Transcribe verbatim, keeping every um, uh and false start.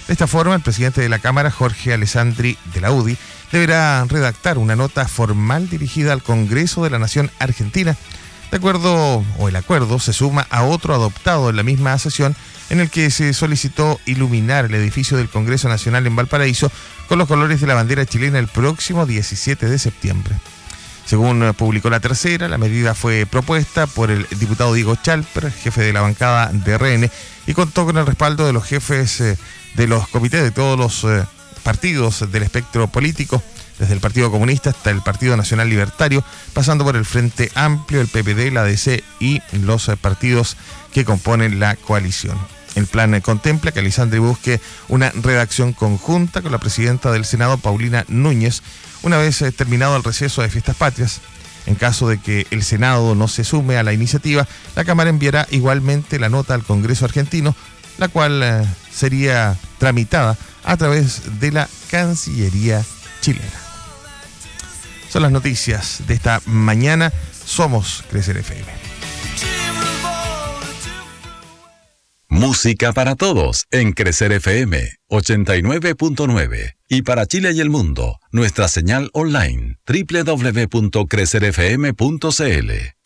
De esta forma, el presidente de la Cámara, Jorge Alessandri de la U D I, deberá redactar una nota formal dirigida al Congreso de la Nación Argentina. De acuerdo, o el acuerdo, se suma a otro adoptado en la misma sesión en el que se solicitó iluminar el edificio del Congreso Nacional en Valparaíso con los colores de la bandera chilena el próximo diecisiete de septiembre. Según publicó La Tercera, la medida fue propuesta por el diputado Diego Chalper, jefe de la bancada de R N, y contó con el respaldo de los jefes eh, de los comités de todos los eh, partidos del espectro político, desde el Partido Comunista hasta el Partido Nacional Libertario, pasando por el Frente Amplio, el P P D, la A D C y los eh, partidos que componen la coalición. El plan eh, contempla que Alessandri busque una redacción conjunta con la presidenta del Senado, Paulina Núñez, una vez eh, terminado el receso de Fiestas Patrias. En caso de que el Senado no se sume a la iniciativa, la Cámara enviará igualmente la nota al Congreso argentino, la cual eh, sería tramitada a través de la Cancillería chilena. Son las noticias de esta mañana. Somos Crecer F M. Música para todos en Crecer F M ochenta y nueve punto nueve. Y para Chile y el mundo, nuestra señal online doble u doble u doble u punto crecer f m punto c l.